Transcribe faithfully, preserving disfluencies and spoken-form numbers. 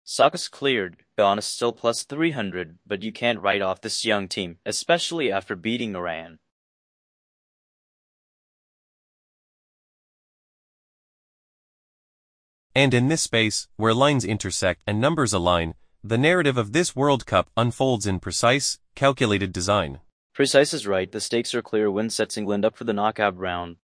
Sokka's cleared, Gon is still plus three hundred, but you can't write off this young team, especially after beating Iran. And in this space, where lines intersect and numbers align, the narrative of this World Cup unfolds in precise, calculated design. Precise is right, the stakes are clear. Win sets England up for the knockout round.